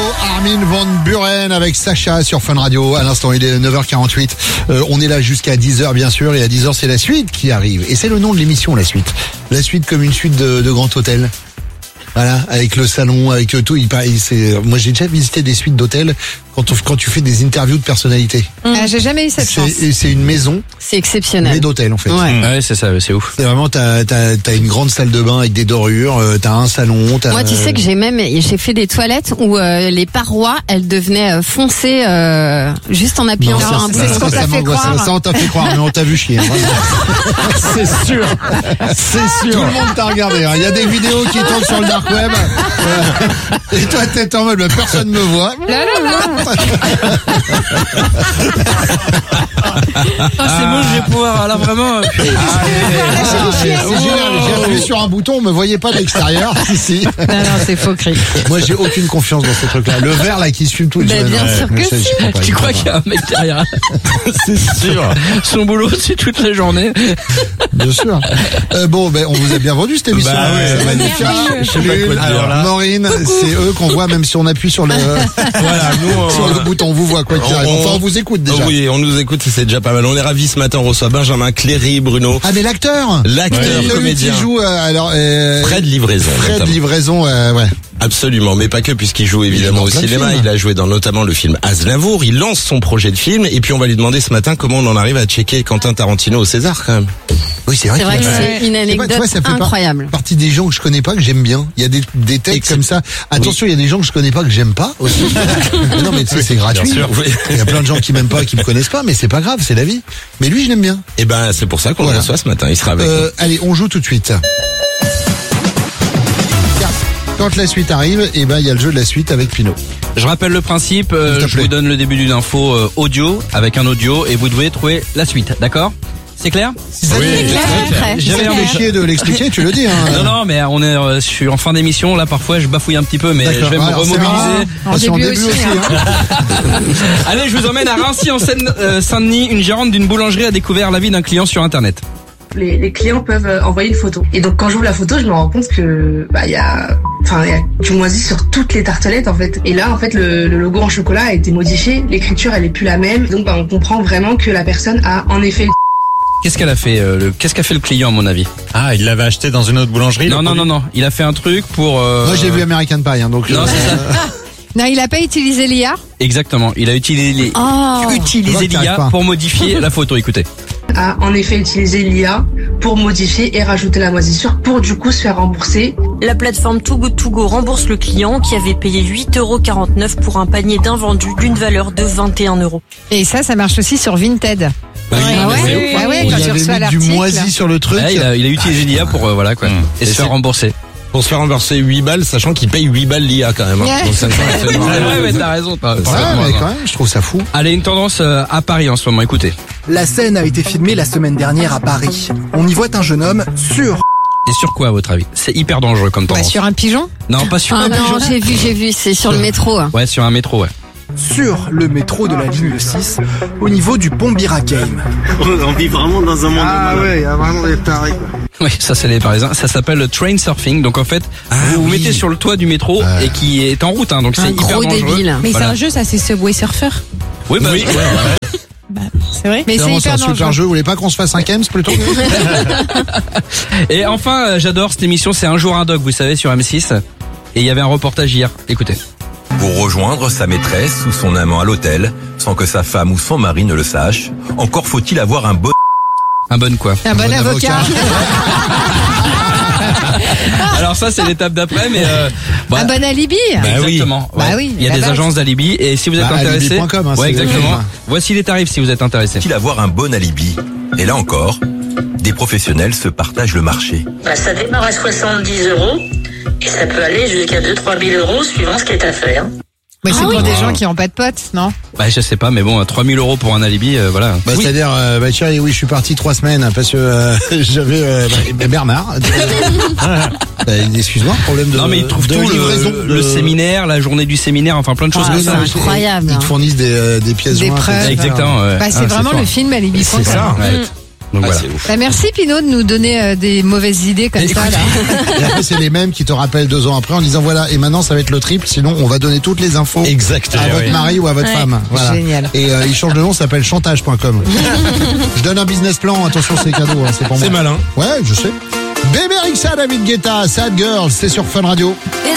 Armin van Buuren avec Sacha sur Fun Radio. À l'instant, il est 9h48. On est là jusqu'à 10h, bien sûr. Et à 10h, c'est la suite qui arrive. Et c'est le nom de l'émission, la suite. La suite comme une suite de Grand Hôtel. Voilà, avec le salon, avec tout. Moi, j'ai déjà visité des suites d'hôtels quand tu fais des interviews de personnalités. J'ai jamais eu cette chance. C'est une maison. C'est exceptionnel. Mais d'hôtel, en fait. Ouais, c'est ça, c'est ouf. C'est vraiment, t'as une grande salle de bain avec des dorures, t'as un salon, Moi, tu sais que j'ai fait des toilettes où les parois, elles devenaient foncées juste en appuyant sur un bouton. C'est ce qu'on t'a fait croire. Ça, on t'a fait croire, mais on t'a vu chier. C'est sûr. C'est sûr. Tout le monde t'a regardé. Il y a des vidéos qui tournent sur le dark web. Et toi, t'es en mode, personne me voit. C'est bon, je vais pouvoir, là, vraiment. C'est génial. J'ai appuyé sur un bouton, on me voyait pas de l'extérieur. Si. Non, c'est faux cri. Moi, j'ai aucune confiance dans ces trucs-là. Le verre, là, qui suit tout. Bien sûr que si. Tu crois qu'il y a un mec derrière? C'est sûr. Son boulot, c'est toute la journée. Bien sûr. Bon, on vous a bien vendu cette émission. Bah ouais, c'est magnifique. Je sais pas quoi dire. Alors, Maureen, c'est eux qu'on voit, même si on appuie sur le, voilà, nous, sur le bouton, on vous voit quoi qu'il arrive. Enfin, on vous écoute déjà. Oui, on nous écoute, c'est déjà pas mal. On est ravis ce matin, on reçoit Benjamin Cléry, Bruno. Ah, mais l'acteur, comédien. Qui joue, Fred Livraison. Fred Livraison, ouais. Absolument, mais pas que, puisqu'il joue évidemment au cinéma. Il a joué dans notamment le film Aznavour. Il lance son projet de film, et puis on va lui demander ce matin comment on en arrive à checker Quentin Tarantino au César, quand même. Oui, c'est vrai. C'est vrai que c'est une anecdote incroyable. Partie des gens que je connais pas, que j'aime bien. Il y a des textes comme ça. Attention, il y a des gens que je connais pas, que j'aime pas aussi. Mais non, mais tu sais, c'est gratuit. Il y a plein de gens qui m'aiment pas, qui me connaissent pas, mais c'est pas grave, c'est la vie. Mais lui, je l'aime bien. Et ben, c'est pour ça qu'on le reçoit ce matin. Il sera avec nous. Allez, on joue tout de suite. Quand la suite arrive, il y a le jeu de la suite avec Pinot. Je rappelle le principe, je vous donne le début d'une info audio, avec un audio, et vous devez trouver la suite, d'accord? C'est clair? Oui, j'avais chier de l'expliquer, tu le dis. Non, mais je suis en fin d'émission, là parfois je bafouille un petit peu, mais je vais me remobiliser. En début aussi. Allez, je vous emmène à Rancy en Seine-Saint-Denis. Une gérante d'une boulangerie a découvert la vie d'un client sur Internet. Les clients peuvent envoyer une photo. Et donc quand j'ouvre la photo, je me rends compte que il y a du moisi sur toutes les tartelettes en fait. Et là en fait le logo en chocolat a été modifié, l'écriture elle est plus la même. Donc on comprend vraiment que la personne a en effet. Qu'est-ce qu'elle a fait Qu'est-ce qu'a fait le client à mon avis? Ah, il l'avait acheté dans une autre boulangerie? Non. Il a fait un truc pour. Moi j'ai vu American Pie, donc. Non, c'est ça. Non, il a pas utilisé l'IA. Exactement. Il a utilisé l'IA pour modifier la photo. Écoutez. A en effet utilisé l'IA pour modifier et rajouter la moisissure pour du coup se faire rembourser. La plateforme Too Good To Go rembourse le client qui avait payé 8,49 € pour un panier d'invendus d'une valeur de 21 €. Et ça marche aussi sur Vinted. Oui, quand tu reçois l'article. Du moisi sur le truc. Il a utilisé l'IA pour et se faire rembourser. Pour se faire rembourser 8 balles, sachant qu'il paye 8 balles l'IA quand même. Donc ça mais t'as raison. Mais quand même, je trouve ça fou. Allez, une tendance à Paris en ce moment, écoutez. La scène a été filmée la semaine dernière à Paris. On y voit un jeune homme sur... Et sur quoi à votre avis? C'est hyper dangereux comme tendance. Sur un pigeon? Non, pas sur un pigeon. Non, j'ai vu, c'est sur le métro. Ouais, sur un métro, ouais. Sur le métro de la ligne 6, au niveau du pont Bir Hakeim. On vit vraiment dans un monde. Ah ouais, il y a vraiment des tarés. Oui, ça c'est les Parisiens. Ça s'appelle le train surfing. Donc en fait, vous vous mettez sur le toit du métro et qui est en route. Donc c'est hyper dangereux. Débile. Mais c'est un jeu, ça, c'est Subway Surfer. Oui, oui. C'est vrai. Mais c'est hyper un super jeu. Vous voulez pas qu'on se fasse un Kems plutôt? Et enfin, j'adore cette émission. C'est Un jour un dog, vous savez, sur M6. Et il y avait un reportage hier. Écoutez. Pour rejoindre sa maîtresse ou son amant à l'hôtel, sans que sa femme ou son mari ne le sache, encore faut-il avoir un bon... Un bon quoi? Un bon avocat. Alors ça c'est l'étape d'après, mais un bon alibi. Exactement. Bah oui. Il y a des agences d'alibi et si vous êtes intéressé, ouais exactement. Voici les tarifs si vous êtes intéressé. Faut-il avoir un bon alibi? Et là encore, des professionnels se partagent le marché. Ça démarre à 70 € et ça peut aller jusqu'à 2-3 000 € suivant ce qui est à faire. Mais c'est pour des gens qui n'ont pas de potes, non? Je sais pas, mais bon, 3 000 € pour un alibi, voilà. C'est-à-dire, chérie, oui, je suis parti 3 semaines parce que j'avais Bernard. Excuse-moi, problème de. Non, mais ils trouvent tout le séminaire, la journée du séminaire, enfin plein de choses comme ça. C'est incroyable. Ils te fournissent des pièces jointes. Exactement. C'est vraiment le film Alibi. C'est ça. Donc voilà. C'est ouf. Bah, merci Pinot de nous donner des mauvaises idées comme ça. Là. Et après, c'est les mêmes qui te rappellent 2 ans après en disant voilà, et maintenant ça va être le triple, sinon on va donner toutes les infos Exactement. à votre mari ou à votre femme. Voilà. Génial. Et il change de nom, ça s'appelle chantage.com. Je donne un business plan, attention c'est cadeau, hein, c'est pour moi. C'est malin. Ouais, je sais. Bébé Rexha, David Guetta, Sad Girl, c'est sur Fun Radio.